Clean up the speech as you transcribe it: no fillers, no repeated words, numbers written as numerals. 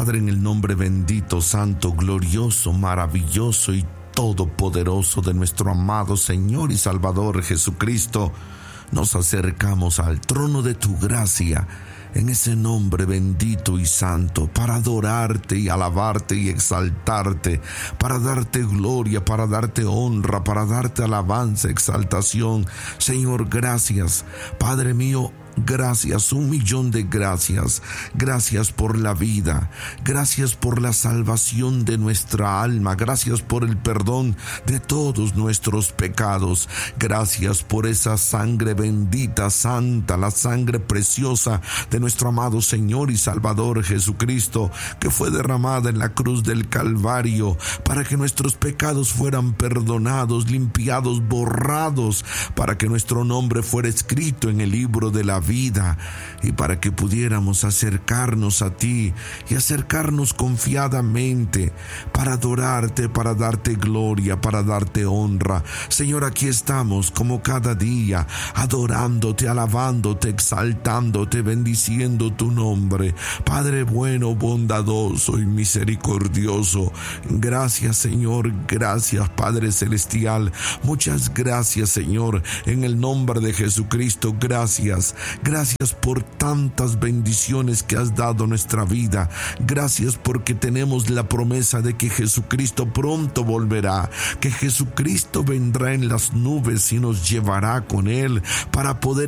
Padre, en el nombre bendito, santo, glorioso, maravilloso y todopoderoso de nuestro amado Señor y Salvador Jesucristo, nos acercamos al trono de tu gracia en ese nombre bendito y santo, para adorarte y alabarte y exaltarte, para darte gloria, para darte honra, para darte alabanza, exaltación. Señor, gracias. Padre mío, gracias, 1,000,000 de gracias. Gracias por la vida, gracias por la salvación de nuestra alma, gracias por el perdón de todos nuestros pecados, gracias por esa sangre bendita, santa, la sangre preciosa de nuestro amado Señor y Salvador Jesucristo, que fue derramada en la cruz del Calvario para que nuestros pecados fueran perdonados, limpiados, borrados, para que nuestro nombre fuera escrito en el libro de la vida y para que pudiéramos acercarnos a ti y acercarnos confiadamente para adorarte, para darte gloria, para darte honra. Señor, aquí estamos como cada día, adorándote, alabándote, exaltándote, bendiciendo tu nombre. Padre bueno, bondadoso y misericordioso, gracias Señor, gracias Padre celestial, muchas gracias Señor, en el nombre de Jesucristo, gracias. Gracias por tantas bendiciones que has dado a nuestra vida. Gracias porque tenemos la promesa de que Jesucristo pronto volverá, que Jesucristo vendrá en las nubes y nos llevará con Él para poder